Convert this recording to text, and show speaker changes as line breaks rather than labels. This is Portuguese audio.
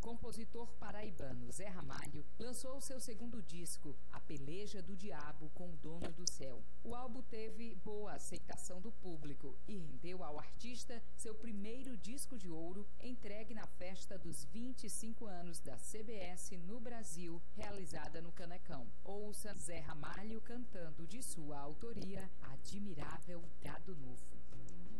compositor paraibano Zé Ramalho lançou seu segundo disco, A Peleja do Diabo com o Dono do Céu. O álbum teve boa aceitação do público e rendeu ao artista seu primeiro disco de ouro, entregue na festa dos 25 anos da CBS no Brasil, realizada no Canecão. Ouça Zé Ramalho cantando de sua autoria Admirável Gado Novo.